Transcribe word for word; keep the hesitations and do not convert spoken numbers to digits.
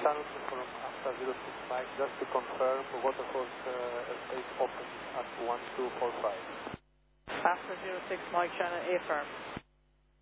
Channelson from Asta zero six Mike, just to confirm, Waterfalls uh, airspace open at one two four five. Asta zero six Mike, Channel A firm.